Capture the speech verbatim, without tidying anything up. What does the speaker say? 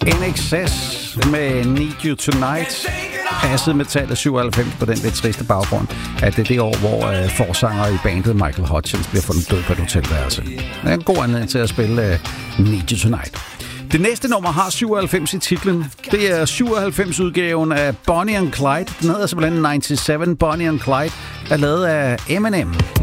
N X S med Need You Tonight. Passede med tallet syvoghalvfems på den lidt triste baggrund, at det er det år, hvor øh, forsanger i bandet Michael Hutchence bliver fundet død på et hotelværelse. Det er en god anledning til at spille øh, Need You Tonight. Det næste nummer har syvoghalvfems i titlen. Det er syvoghalvfems-udgaven af Bonnie and Clyde. Den hedder simpelthen syvoghalvfems Bonnie and Clyde, er lavet af Eminem.